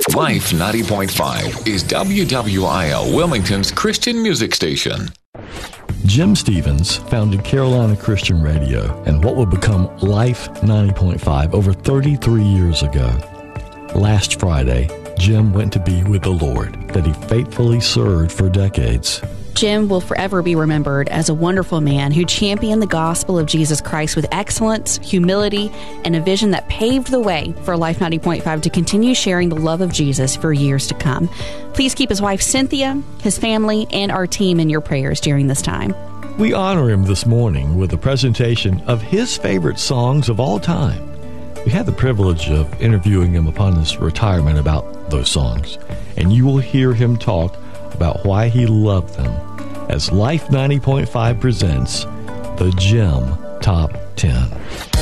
Life 90.5 is WWIL Wilmington's Christian music station. Jim Stevens founded Carolina Christian Radio and what would become Life 90.5 over 33 years ago. Last Friday, Jim went to be with the Lord that he faithfully served for decades. Jim will forever be remembered as a wonderful man who championed the gospel of Jesus Christ with excellence, humility, and a vision that paved the way for Life 90.5 to continue sharing the love of Jesus for years to come. Please keep his wife Cynthia, his family, and our team in your prayers during this time. We honor him this morning with a presentation of his favorite songs of all time. We had the privilege of interviewing him upon his retirement about those songs, and you will hear him talk about why he loved them as Life 90.5 presents the Jim Top 10.